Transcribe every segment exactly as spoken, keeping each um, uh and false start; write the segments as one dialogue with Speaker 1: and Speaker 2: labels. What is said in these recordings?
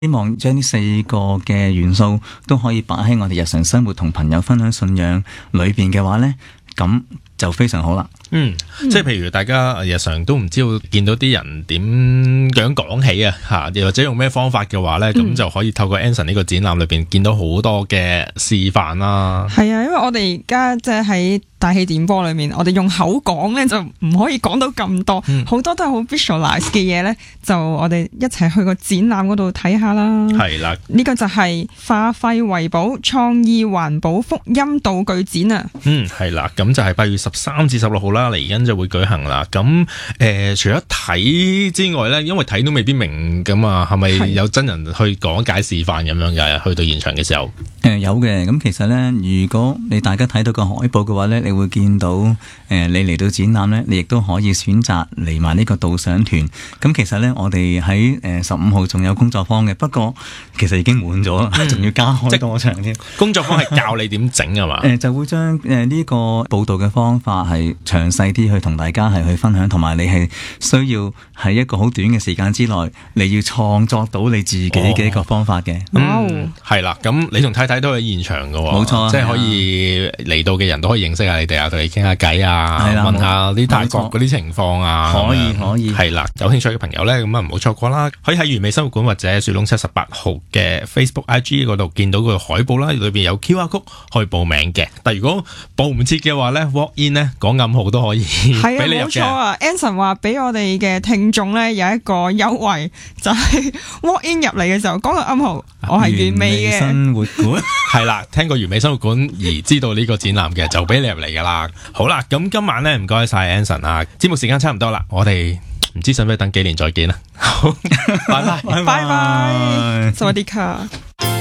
Speaker 1: 希望將呢四個嘅元素都可以擺喺我哋日常生活同朋友分享信仰裏邊嘅話呢，咁就非常好啦。
Speaker 2: 嗯，即係譬如大家日常都唔知道見到啲人點樣講起啊，吓，又或者用咩方法嘅話咧，咁、嗯、就可以透過 Anson 呢個展覽裏邊見到好多嘅示範啦。
Speaker 3: 係啊，因為我哋而家即係喺大氣電波裏面，我哋用口講咧就唔可以講到咁多，好、嗯、多都係好 visualize 嘅嘢咧，就我哋一齊去個展覽嗰度睇下啦。
Speaker 2: 係啦，
Speaker 3: 呢個就係化廢為寶創意環保福音道具展啊。
Speaker 2: 嗯，係啦，咁就係八月十三至十六號啦，嚟緊就會舉行啦。咁誒、呃，除咗睇之外咧，因為睇都未必明㗎嘛，係咪有真人去講解示範咁樣嘅？去到現場嘅時候，誒、
Speaker 1: 呃、有嘅。咁其實咧，如果你大家睇到個海報嘅話咧，你會見到誒、呃，你嚟到展覽咧，你亦都可以選擇嚟埋呢個導賞團。咁其實咧，我哋喺誒十五號仲有工作坊嘅，不過其實已經滿咗啦，仲、嗯、要加開多場添。
Speaker 2: 工作坊係教你點整啊嘛？誒、
Speaker 1: 呃，就會將誒呢個報道嘅方法係詳細啲去同大家係去分享，同埋你係需要喺一個好短嘅時間之內，你要創作到你自己嘅一個方法嘅。
Speaker 3: 哦，
Speaker 2: 係啦、嗯，咁你同太太都喺現場噶，
Speaker 1: 冇錯，
Speaker 2: 即係可以嚟到嘅人都可以認識下你哋啊，同你傾下偈啊，問下啲泰國嗰啲情況啊，
Speaker 1: 可以可以。
Speaker 2: 係啦，有興趣嘅朋友咧，咁啊唔好錯過啦，可以喺完美生活館或者樹窿七十八號嘅 Facebook I G 嗰度見到個海報啦，裏邊有 Q R code 可以報名嘅。但如果報唔切嘅話咧 ，walk in 咧講暗號都可以俾你入嘅。
Speaker 3: 冇錯啊 ，Anson 話俾我哋嘅聽眾咧有一個優惠，就係、是、walk in 入嚟嘅時候講個暗號，我係完美嘅
Speaker 1: 生活館。
Speaker 2: 係啦，聽過完美生活館而知道呢個展覽嘅，就俾你入嚟噶啦。好啦，咁今晚咧唔該晒 Anson 啊，節目時間差唔多啦，我哋唔知使唔使等幾年再見啦。好，拜拜，
Speaker 3: 拜拜，สวัสดีค่ะ。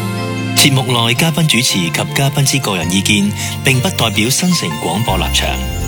Speaker 4: 節目內嘉賓主持及嘉賓之個人意見，並不代表新城廣播立場。